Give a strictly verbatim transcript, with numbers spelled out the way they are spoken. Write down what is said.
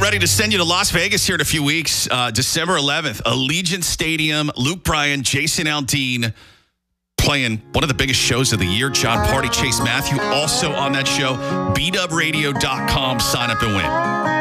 ready to send you to Las Vegas here in a few weeks. Uh, December eleventh, Allegiant Stadium. Luke Bryan, Jason Aldean playing one of the biggest shows of the year. John Party, Chase Matthew also on that show. B dub radio dot com. Sign up and win.